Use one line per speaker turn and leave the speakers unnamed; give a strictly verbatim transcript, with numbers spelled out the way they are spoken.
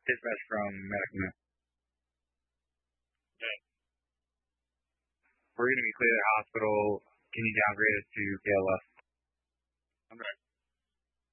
Dispatch from Medical.
Yeah.
We're going to be clear the hospital. Can you downgrade us to K L S?
I'm ready.